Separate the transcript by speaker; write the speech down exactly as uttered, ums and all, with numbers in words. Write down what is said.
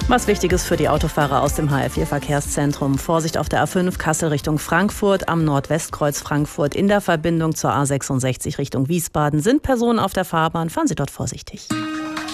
Speaker 1: Was Wichtiges für die Autofahrer aus dem H R vier Verkehrszentrum. Vorsicht auf der A fünf Kassel Richtung Frankfurt, am Nordwestkreuz Frankfurt in der Verbindung zur A sechsundsechzig Richtung Wiesbaden. Sind Personen auf der Fahrbahn, fahren Sie dort vorsichtig.